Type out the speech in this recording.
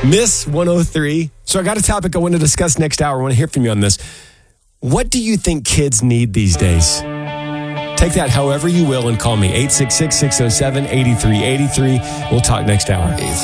Miss 103. So I got a topic I want to discuss next hour. I want to hear from you on this. What do you think kids need these days? Take that however you will and call me, 866-607-8383. We'll talk next hour.